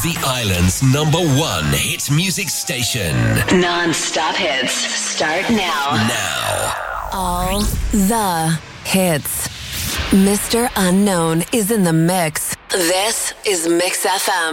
The island's #1 hit music station. Non-stop hits start now. All the hits. Mr. Unknown is in the mix. This is Mix FM.